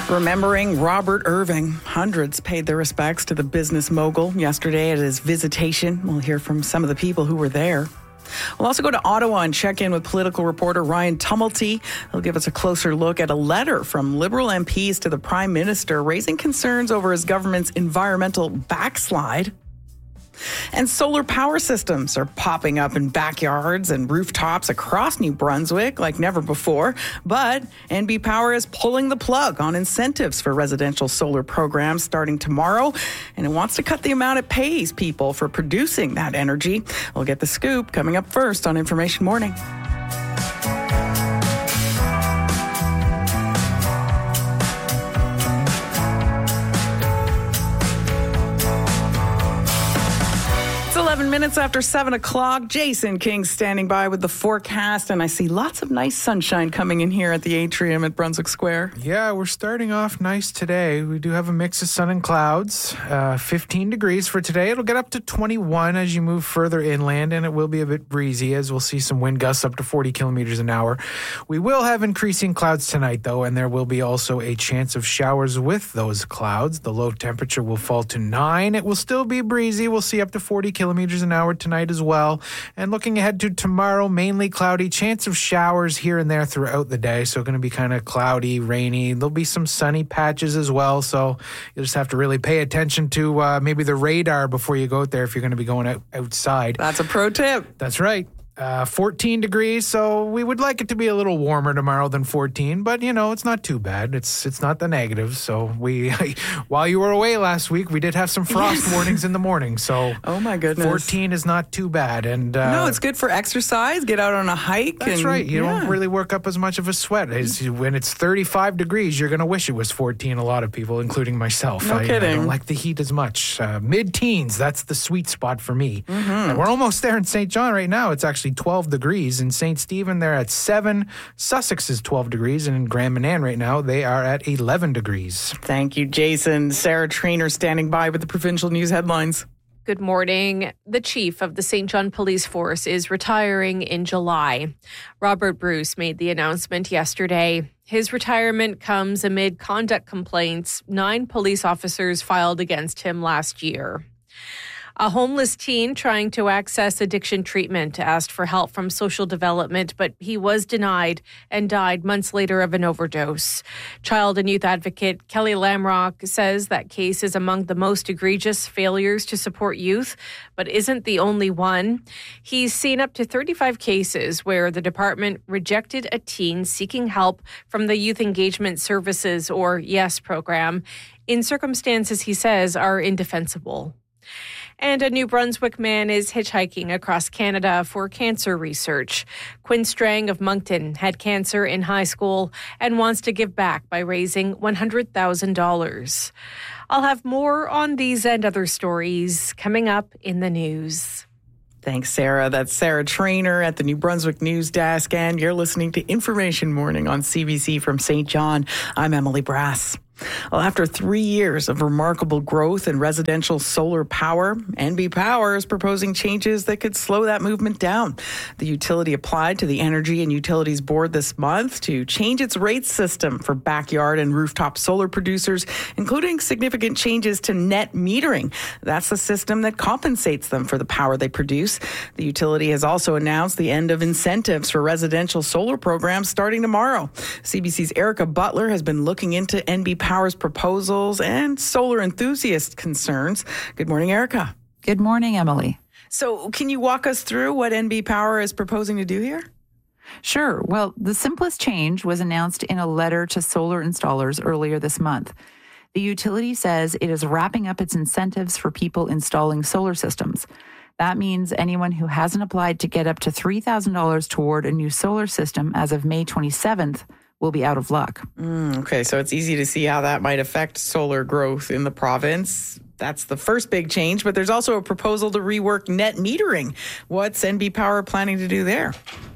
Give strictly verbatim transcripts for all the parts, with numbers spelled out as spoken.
Remembering Robert Irving, hundreds paid their respects to the business mogul yesterday at his visitation. We'll hear from some of the people who were there. We'll also go to Ottawa and check in with political reporter Ryan Tumulty. He'll give us a closer look at a letter from Liberal M Ps to the Prime Minister raising concerns over his government's environmental backslide. And solar power systems are popping up in backyards and rooftops across New Brunswick like never before. But N B Power is pulling the plug on incentives for residential solar programs starting tomorrow. And it wants to cut the amount it pays people for producing that energy. We'll get the scoop coming up first on Information Morning. eleven minutes after seven o'clock. Jason King standing by with the forecast, and I see lots of nice sunshine coming in here at the atrium at Brunswick Square. Yeah, we're starting off nice today. We do have a mix of sun and clouds. Uh, fifteen degrees for today. It'll get up to twenty-one as you move further inland, and it will be a bit breezy as we'll see some wind gusts up to forty kilometers an hour. We will have increasing clouds tonight, though, and there will be also a chance of showers with those clouds. The low temperature will fall to nine. It will still be breezy. We'll see up to forty kilometers an hour tonight as well. And looking ahead to tomorrow, mainly cloudy, chance of showers here and there throughout the day. So going to be kind of cloudy, rainy. There'll be some sunny patches as well. So you'll just have to really pay attention to uh, maybe the radar before you go out there if you're going to be going out outside. That's a pro tip. That's right. Uh, fourteen degrees, so we would like it to be a little warmer tomorrow than fourteen, but, you know, it's not too bad. It's it's not the negatives. So we, while you were away last week, we did have some frost yes. warnings in the morning. So oh my goodness, fourteen is not too bad. And uh, no, it's good for exercise. Get out on a hike. That's and, right. You yeah. don't really work up as much of a sweat. As when it's thirty-five degrees, you're going to wish it was fourteen. A lot of people, including myself. No I, kidding. I don't like the heat as much. Uh, mid-teens, that's the sweet spot for me. Mm-hmm. And we're almost there in Saint John right now. It's actually twelve degrees. In Saint Stephen, they're at seven. Sussex is twelve degrees. And in Grand Manan right now, they are at eleven degrees. Thank you, Jason. Sarah Trainer standing by with the provincial news headlines. Good morning. The chief of the Saint John Police Force is retiring in July. Robert Bruce made the announcement yesterday. His retirement comes amid conduct complaints nine police officers filed against him last year. A homeless teen trying to access addiction treatment asked for help from social development, but he was denied and died months later of an overdose. Child and youth advocate Kelly Lamrock says that case is among the most egregious failures to support youth, but isn't the only one. He's seen up to thirty-five cases where the department rejected a teen seeking help from the Youth Engagement Services, or YES program, in circumstances he says are indefensible. And a New Brunswick man is hitchhiking across Canada for cancer research. Quinn Strang of Moncton had cancer in high school and wants to give back by raising one hundred thousand dollars. I'll have more on these and other stories coming up in the news. Thanks, Sarah. That's Sarah Trainer at the New Brunswick News Desk, and you're listening to Information Morning on C B C from Saint John. I'm Emily Brass. Well, after three years of remarkable growth in residential solar power, N B Power is proposing changes that could slow that movement down. The utility applied to the Energy and Utilities Board this month to change its rate system for backyard and rooftop solar producers, including significant changes to net metering. That's the system that compensates them for the power they produce. The utility has also announced the end of incentives for residential solar programs starting tomorrow. C B C's Erica Butler has been looking into N B Power's proposals and solar enthusiast concerns. Good morning, Erica. Good morning, Emily. So can you walk us through what N B Power is proposing to do here? Sure. Well, the simplest change was announced in a letter to solar installers earlier this month. The utility says it is wrapping up its incentives for people installing solar systems. That means anyone who hasn't applied to get up to three thousand dollars toward a new solar system as of May twenty-seventh will be out of luck. Mm, okay, so it's easy to see how that might affect solar growth in the province. That's the first big change, but there's also a proposal to rework net metering. What's N B Power planning to do there?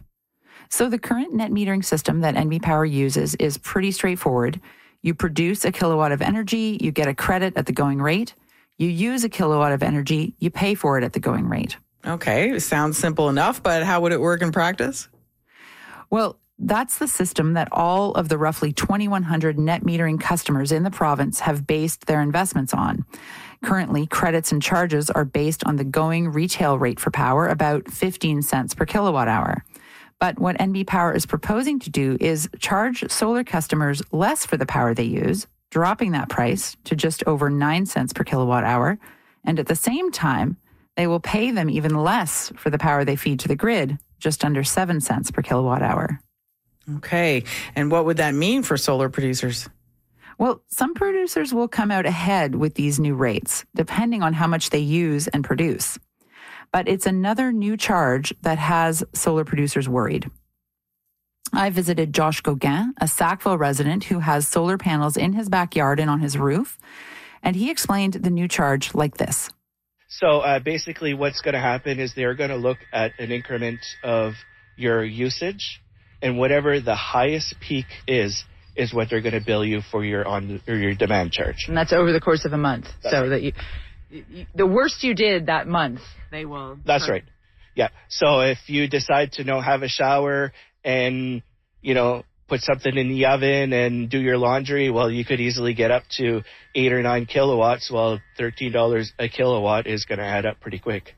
So the current net metering system that N B Power uses is pretty straightforward. You produce a kilowatt of energy, you get a credit at the going rate. You use a kilowatt of energy, you pay for it at the going rate. Okay, sounds simple enough, but how would it work in practice? Well, that's the system that all of the roughly twenty-one hundred net metering customers in the province have based their investments on. Currently, credits and charges are based on the going retail rate for power, about fifteen cents per kilowatt hour. But what N B Power is proposing to do is charge solar customers less for the power they use, dropping that price to just over nine cents per kilowatt hour. And at the same time, they will pay them even less for the power they feed to the grid, just under seven cents per kilowatt hour. Okay. And what would that mean for solar producers? Well, some producers will come out ahead with these new rates, depending on how much they use and produce. But it's another new charge that has solar producers worried. I visited Josh Gauguin, a Sackville resident who has solar panels in his backyard and on his roof, and he explained the new charge like this. So uh, basically what's going to happen is they're going to look at an increment of your usage, and whatever the highest peak is, is what they're going to bill you for your on or your demand charge. And that's over the course of a month. That's so right. that you, you, the worst you did that month, they will. That's right. Yeah. So if you decide to, you know, have a shower and, you know, put something in the oven and do your laundry, well, you could easily get up to eight or nine kilowatts, while thirteen dollars a kilowatt is going to add up pretty quick.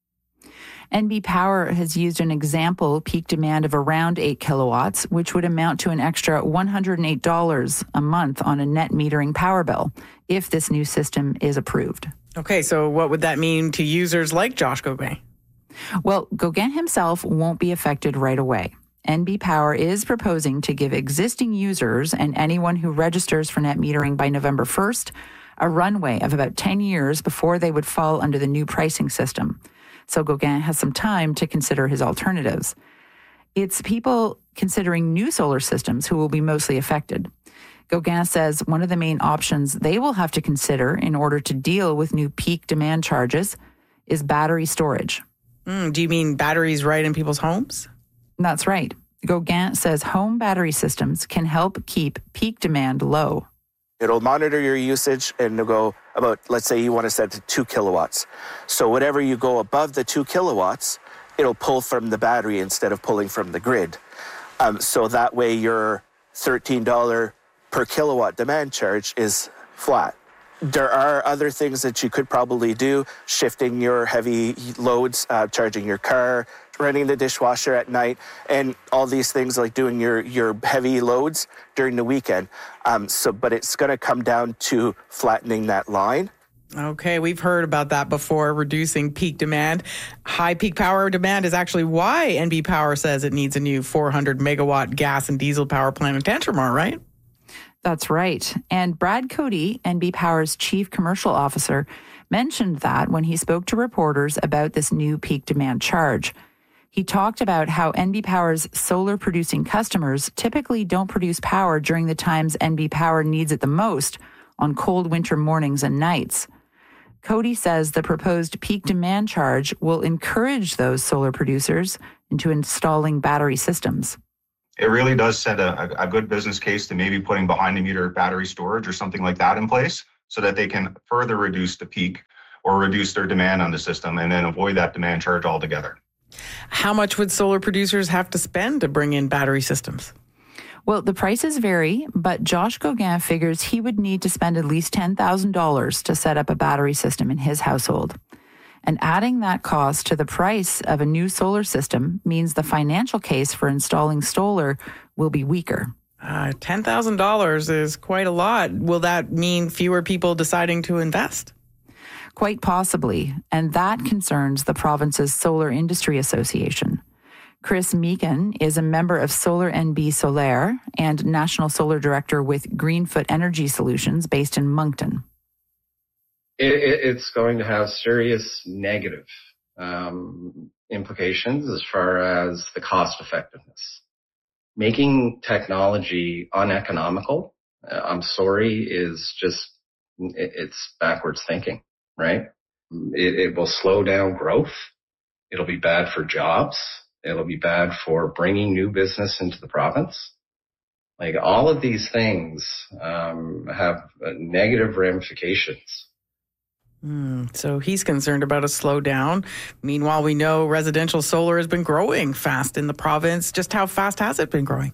N B Power has used an example peak demand of around eight kilowatts, which would amount to an extra one hundred eight dollars a month on a net metering power bill if this new system is approved. Okay, so what would that mean to users like Josh Gauguin? Well, Gauguin himself won't be affected right away. N B Power is proposing to give existing users and anyone who registers for net metering by November first a runway of about ten years before they would fall under the new pricing system. So Gauguin has some time to consider his alternatives. It's people considering new solar systems who will be mostly affected. Gauguin says one of the main options they will have to consider in order to deal with new peak demand charges is battery storage. Mm, do you mean batteries right in people's homes? That's right. Gauguin says home battery systems can help keep peak demand low. It'll monitor your usage and it'll go about, let's say you want to set to two kilowatts. So whatever you go above the two kilowatts, it'll pull from the battery instead of pulling from the grid. Um, so that way your thirteen dollars per kilowatt demand charge is flat. There are other things that you could probably do, shifting your heavy loads, uh, charging your car, running the dishwasher at night, and all these things like doing your, your heavy loads during the weekend. Um, so, but it's going to come down to flattening that line. Okay, we've heard about that before, reducing peak demand. High peak power demand is actually why N B Power says it needs a new four hundred megawatt gas and diesel power plant in Tantramar, right? That's right. And Brad Cody, N B Power's chief commercial officer, mentioned that when he spoke to reporters about this new peak demand charge. He talked about how N B Power's solar producing customers typically don't produce power during the times N B Power needs it the most, on cold winter mornings and nights. Cody says the proposed peak demand charge will encourage those solar producers into installing battery systems. It really does set a, a good business case to maybe putting behind the meter battery storage or something like that in place so that they can further reduce the peak or reduce their demand on the system and then avoid that demand charge altogether. How much would solar producers have to spend to bring in battery systems? Well, the prices vary, but Josh Gauguin figures he would need to spend at least ten thousand dollars to set up a battery system in his household. And adding that cost to the price of a new solar system means the financial case for installing solar will be weaker. Uh, ten thousand dollars is quite a lot. Will that mean fewer people deciding to invest? Quite possibly, and that concerns the province's Solar Industry Association. Chris Meekin is a member of Solar N B Solaire and National Solar Director with Greenfoot Energy Solutions based in Moncton. It, it, it's going to have serious negative um, implications as far as the cost effectiveness. Making technology uneconomical, uh, I'm sorry, is just, it, it's backwards thinking, right? It, it will slow down growth. It'll be bad for jobs. It'll be bad for bringing new business into the province. Like all of these things um, have uh, negative ramifications. Mm, so he's concerned about a slowdown. Meanwhile, we know residential solar has been growing fast in the province. Just how fast has it been growing?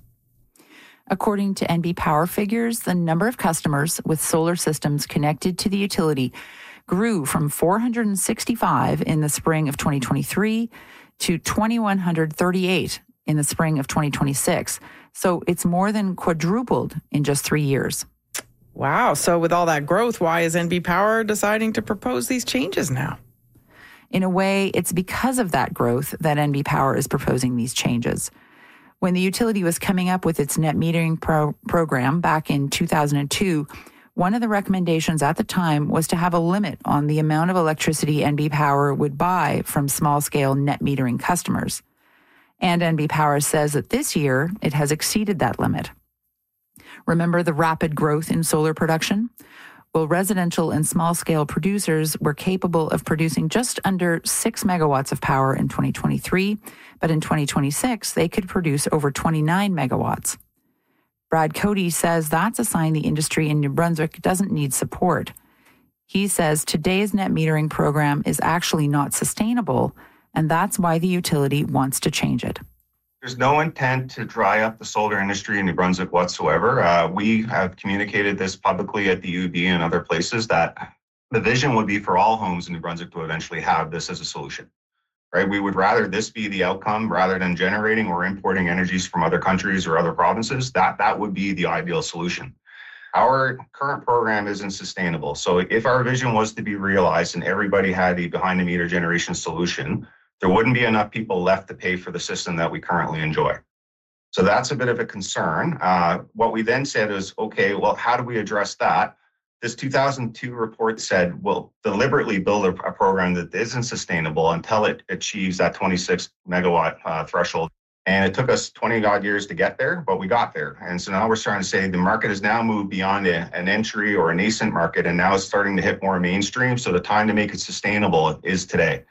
According to N B Power figures, the number of customers with solar systems connected to the utility grew from four hundred sixty-five in the spring of twenty twenty-three to two thousand one hundred thirty-eight in the spring of twenty twenty-six. So it's more than quadrupled in just three years. Wow. So with all that growth, why is N B Power deciding to propose these changes now? In a way, it's because of that growth that N B Power is proposing these changes. When the utility was coming up with its net metering pro- program back in two thousand two, one of the recommendations at the time was to have a limit on the amount of electricity N B Power would buy from small-scale net metering customers. And N B Power says that this year it has exceeded that limit. Remember the rapid growth in solar production? Well, residential and small-scale producers were capable of producing just under six megawatts of power in twenty twenty-three, but in twenty twenty-six, they could produce over twenty-nine megawatts. Brad Cody says that's a sign the industry in New Brunswick doesn't need support. He says today's net metering program is actually not sustainable, and that's why the utility wants to change it. There's no intent to dry up the solar industry in New Brunswick whatsoever. Uh, we have communicated this publicly at the U B and other places that the vision would be for all homes in New Brunswick to eventually have this as a solution, right? We would rather this be the outcome rather than generating or importing energies from other countries or other provinces. That, that would be the ideal solution. Our current program isn't sustainable. So if our vision was to be realized and everybody had a behind the meter generation solution, there wouldn't be enough people left to pay for the system that we currently enjoy. So that's a bit of a concern. Uh, what we then said is, okay, well, how do we address that? This two thousand two report said, we'll deliberately build a, a program that isn't sustainable until it achieves that twenty-six megawatt uh, threshold. And it took us twenty odd years to get there, but we got there. And so now we're starting to say the market has now moved beyond a, an entry or a nascent market, and now it's starting to hit more mainstream. So the time to make it sustainable is today.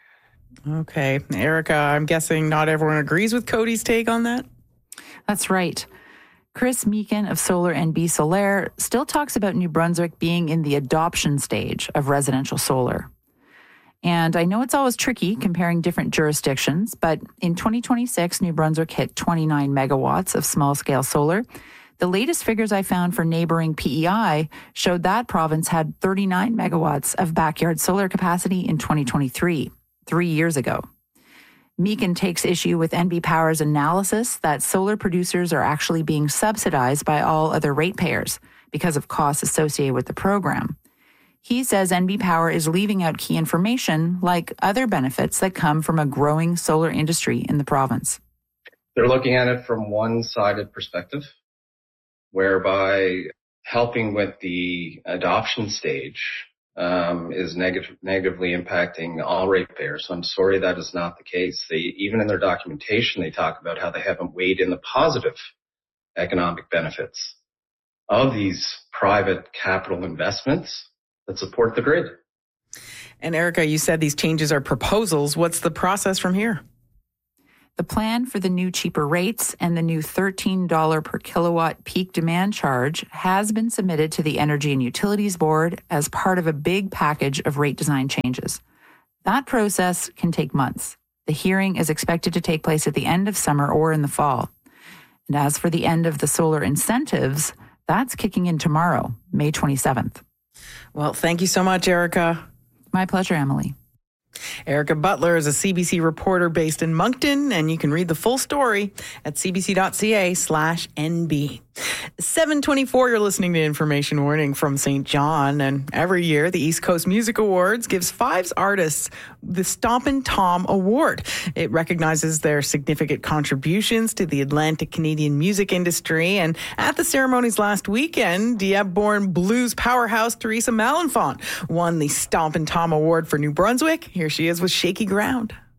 Okay. Erica, I'm guessing not everyone agrees with Cody's take on that? That's right. Chris Meekin of Solar N B Solaire still talks about New Brunswick being in the adoption stage of residential solar. And I know it's always tricky comparing different jurisdictions, but in twenty twenty-six, New Brunswick hit twenty-nine megawatts of small-scale solar. The latest figures I found for neighboring P E I showed that province had thirty-nine megawatts of backyard solar capacity in twenty twenty-three, three years ago. Meekin takes issue with N B Power's analysis that solar producers are actually being subsidized by all other ratepayers because of costs associated with the program. He says N B Power is leaving out key information like other benefits that come from a growing solar industry in the province. They're looking at it from one-sided perspective, whereby helping with the adoption stage um, is negative, negatively impacting all ratepayers. So I'm sorry that is not the case. They, even in their documentation, they talk about how they haven't weighed in the positive economic benefits of these private capital investments that support the grid. And Erica, you said these changes are proposals. What's the process from here? The plan for the new cheaper rates and the new thirteen dollars per kilowatt peak demand charge has been submitted to the Energy and Utilities Board as part of a big package of rate design changes. That process can take months. The hearing is expected to take place at the end of summer or in the fall. And as for the end of the solar incentives, that's kicking in tomorrow, May twenty-seventh. Well, thank you so much, Erica. My pleasure, Emily. Erica Butler is a C B C reporter based in Moncton, and you can read the full story at cbc.ca slash NB. seven twenty-four, you're listening to Information Warning from Saint John, and every year the East Coast Music Awards gives five artists the Stompin' Tom Award. It recognizes their significant contributions to the Atlantic Canadian music industry, and at the ceremonies last weekend, Dieppe-born blues powerhouse Theresa Malenfant won the Stompin' Tom Award for New Brunswick. Here she is with Shaky Ground.